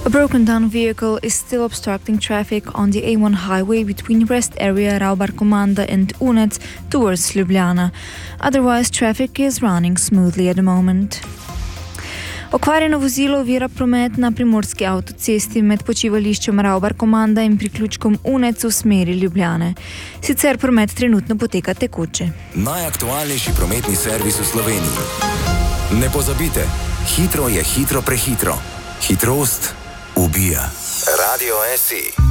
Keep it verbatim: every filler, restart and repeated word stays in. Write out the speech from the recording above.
A broken-down vehicle is still obstructing traffic on the A one highway between rest area Ravbarkomanda and Unec towards Ljubljana. Otherwise, traffic is running smoothly at the moment. Okvarjeno vozilo ovira promet na primorski avtocesti med počivališčem Ravbarkomanda in priključkom Unec v smeri Ljubljane. Sicer promet trenutno poteka tekoče. Najaktualnejši prometni servis v Sloveniji. Ne pozabite, hitro je hitro prehitro. Hitrost ubija. Radio S I.